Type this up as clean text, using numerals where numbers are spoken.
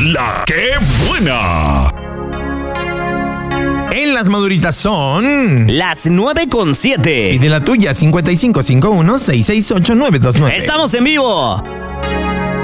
La que buena. En las maduritas son las 9:07. Y de la tuya, 5551-668-929. ¡Estamos en vivo!